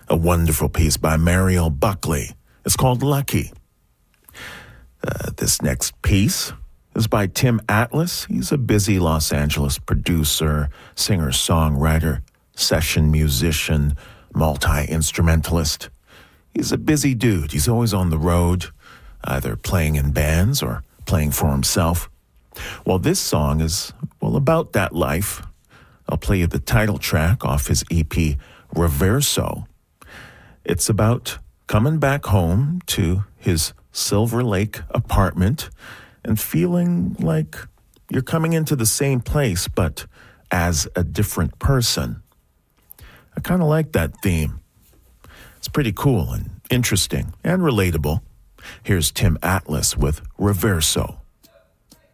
A wonderful piece by Mariel Buckley. It's called Lucky. This next piece is by Tim Atlas. He's a busy Los Angeles producer, singer, songwriter, session musician, multi-instrumentalist. He's a busy dude. He's always on the road, either playing in bands or playing for himself. Well, this song is, about that life. I'll play you the title track off his EP, Reverso. It's about coming back home to his Silver Lake apartment and feeling like you're coming into the same place, but as a different person. I kind of like that theme. It's pretty cool and interesting and relatable. Here's Tim Atlas with Reverso.